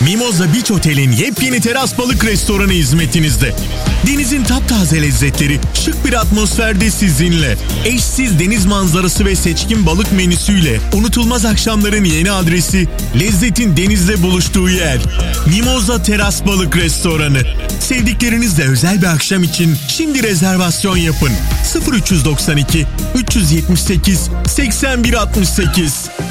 Mimoza Beach Otel'in yepyeni teras balık restoranı hizmetinizde. Denizin taptaze lezzetleri şık bir atmosferde sizinle. Eşsiz deniz manzarası ve seçkin balık menüsüyle unutulmaz akşamların yeni adresi, lezzetin denizle buluştuğu yer. Mimoza Teras Balık Restoranı. Sevdiklerinizle özel bir akşam için şimdi rezervasyon yapın. 0392 378 8168